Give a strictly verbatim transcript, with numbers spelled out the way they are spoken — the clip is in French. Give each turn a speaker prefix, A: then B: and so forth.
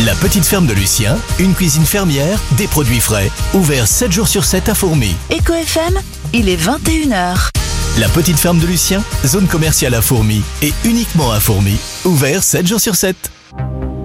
A: La petite ferme de Lucien, une cuisine fermière, des produits frais. Ouvert sept jours sur sept à Fourmi.
B: Eco F M, il est vingt et une heures.
A: La petite ferme de Lucien, zone commerciale à Fourmi et uniquement à Fourmi. Ouvert sept jours sur sept.